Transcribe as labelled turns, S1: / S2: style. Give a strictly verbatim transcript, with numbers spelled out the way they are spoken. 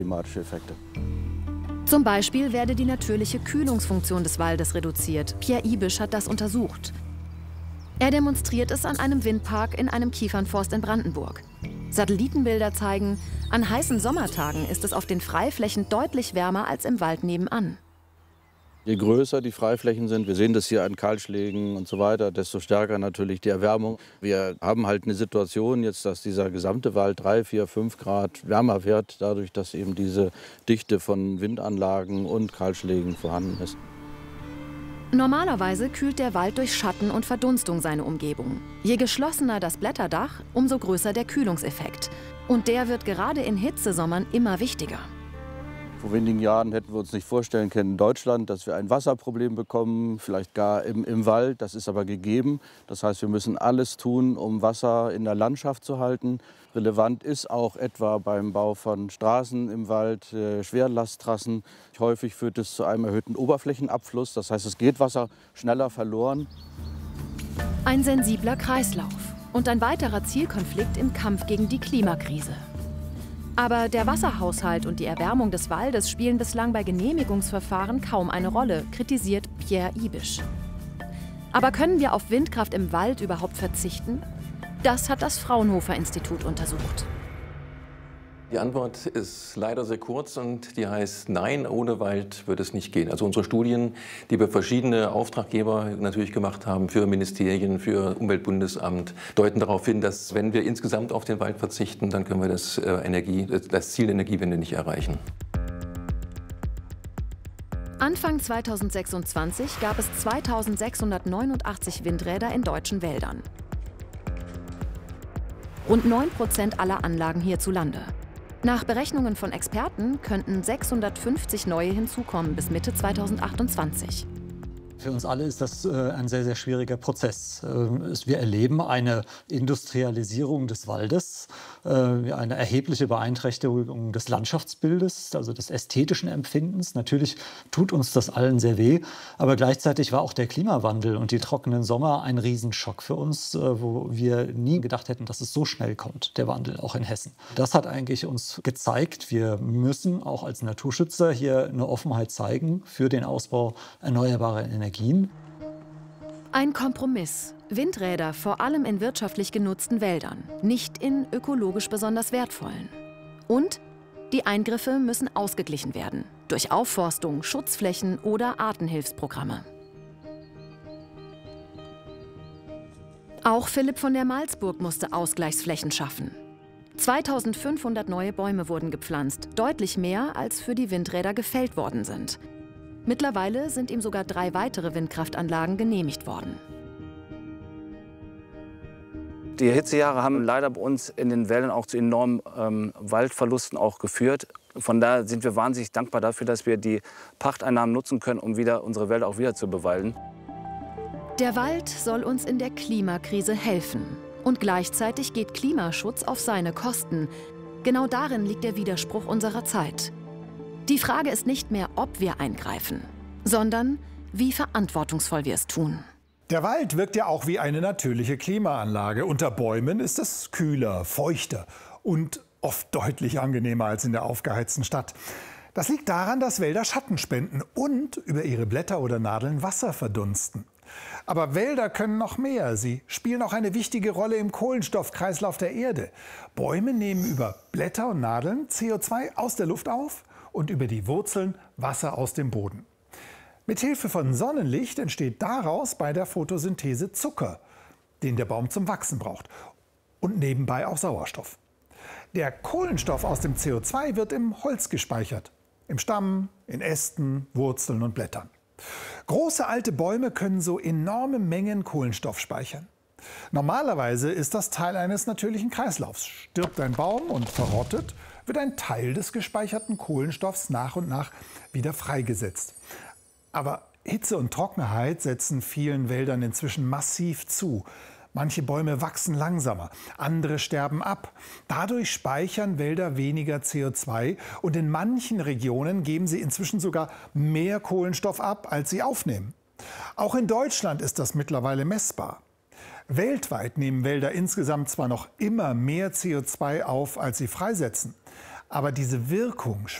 S1: klimatische Effekte.
S2: Zum Beispiel werde die natürliche Kühlungsfunktion des Waldes reduziert. Pierre Ibisch hat das untersucht. Er demonstriert es an einem Windpark in einem Kiefernforst in Brandenburg. Satellitenbilder zeigen, an heißen Sommertagen ist es auf den Freiflächen deutlich wärmer als im Wald nebenan.
S1: Je größer die Freiflächen sind, wir sehen das hier an Kahlschlägen und so weiter, desto stärker natürlich die Erwärmung. Wir haben halt eine Situation jetzt, dass dieser gesamte Wald drei, vier, fünf Grad wärmer wird, dadurch, dass eben diese Dichte von Windanlagen und Kahlschlägen vorhanden ist.
S2: Normalerweise kühlt der Wald durch Schatten und Verdunstung seine Umgebung. Je geschlossener das Blätterdach, umso größer der Kühlungseffekt. Und der wird gerade in Hitzesommern immer wichtiger.
S1: Vor wenigen Jahren hätten wir uns nicht vorstellen können in Deutschland, dass wir ein Wasserproblem bekommen, vielleicht gar im, im Wald. Das ist aber gegeben. Das heißt, wir müssen alles tun, um Wasser in der Landschaft zu halten. Relevant ist auch etwa beim Bau von Straßen im Wald, äh, Schwerlasttrassen. Häufig führt es zu einem erhöhten Oberflächenabfluss. Das heißt, es geht Wasser schneller verloren.
S2: Ein sensibler Kreislauf und ein weiterer Zielkonflikt im Kampf gegen die Klimakrise. Aber der Wasserhaushalt und die Erwärmung des Waldes spielen bislang bei Genehmigungsverfahren kaum eine Rolle, kritisiert Pierre Ibisch. Aber können wir auf Windkraft im Wald überhaupt verzichten? Das hat das Fraunhofer-Institut untersucht.
S3: Die Antwort ist leider sehr kurz und die heißt, nein, ohne Wald wird es nicht gehen. Also unsere Studien, die wir verschiedene Auftraggeber natürlich gemacht haben, für Ministerien, für Umweltbundesamt, deuten darauf hin, dass wenn wir insgesamt auf den Wald verzichten, dann können wir das, äh, Energie, das Ziel der Energiewende nicht erreichen.
S2: Anfang zweitausendsechsundzwanzig gab es zweitausendsechshundertneunundachtzig Windräder in deutschen Wäldern. Rund neun Prozent aller Anlagen hierzulande. Nach Berechnungen von Experten könnten sechshundertfünfzig neue hinzukommen bis Mitte zweitausendachtundzwanzig.
S4: Für uns alle ist das äh, ein sehr, sehr schwieriger Prozess. Äh, wir erleben eine Industrialisierung des Waldes, äh, eine erhebliche Beeinträchtigung des Landschaftsbildes, also des ästhetischen Empfindens. Natürlich tut uns das allen sehr weh, aber gleichzeitig war auch der Klimawandel und die trockenen Sommer ein Riesenschock für uns, äh, wo wir nie gedacht hätten, dass es so schnell kommt, der Wandel, auch in Hessen. Das hat eigentlich uns gezeigt, wir müssen auch als Naturschützer hier eine Offenheit zeigen für den Ausbau erneuerbarer Energien.
S2: Ein Kompromiss. Windräder vor allem in wirtschaftlich genutzten Wäldern, nicht in ökologisch besonders wertvollen. Und die Eingriffe müssen ausgeglichen werden durch Aufforstung, Schutzflächen oder Artenhilfsprogramme. Auch Philipp von der Malsburg musste Ausgleichsflächen schaffen. zweitausendfünfhundert neue Bäume wurden gepflanzt, deutlich mehr als für die Windräder gefällt worden sind. Mittlerweile sind ihm sogar drei weitere Windkraftanlagen genehmigt worden.
S5: Die Hitzejahre haben leider bei uns in den Wäldern auch zu enormen ähm, Waldverlusten auch geführt. Von daher sind wir wahnsinnig dankbar dafür, dass wir die Pachteinnahmen nutzen können, um wieder unsere Wälder auch wieder zu bewalden.
S2: Der Wald soll uns in der Klimakrise helfen. Und gleichzeitig geht Klimaschutz auf seine Kosten. Genau darin liegt der Widerspruch unserer Zeit. Die Frage ist nicht mehr, ob wir eingreifen, sondern wie verantwortungsvoll wir es tun.
S6: Der Wald wirkt ja auch wie eine natürliche Klimaanlage. Unter Bäumen ist es kühler, feuchter und oft deutlich angenehmer als in der aufgeheizten Stadt. Das liegt daran, dass Wälder Schatten spenden und über ihre Blätter oder Nadeln Wasser verdunsten. Aber Wälder können noch mehr. Sie spielen auch eine wichtige Rolle im Kohlenstoffkreislauf der Erde. Bäume nehmen über Blätter und Nadeln C O zwei aus der Luft auf und über die Wurzeln Wasser aus dem Boden. Mithilfe von Sonnenlicht entsteht daraus bei der Photosynthese Zucker, den der Baum zum Wachsen braucht. Und nebenbei auch Sauerstoff. Der Kohlenstoff aus dem C O zwei wird im Holz gespeichert. Im Stamm, in Ästen, Wurzeln und Blättern. Große alte Bäume können so enorme Mengen Kohlenstoff speichern. Normalerweise ist das Teil eines natürlichen Kreislaufs. Stirbt ein Baum und verrottet, wird ein Teil des gespeicherten Kohlenstoffs nach und nach wieder freigesetzt. Aber Hitze und Trockenheit setzen vielen Wäldern inzwischen massiv zu. Manche Bäume wachsen langsamer, andere sterben ab. Dadurch speichern Wälder weniger C O zwei und in manchen Regionen geben sie inzwischen sogar mehr Kohlenstoff ab, als sie aufnehmen. Auch in Deutschland ist das mittlerweile messbar. Weltweit nehmen Wälder insgesamt zwar noch immer mehr C O zwei auf, als sie freisetzen. Aber diese Wirkung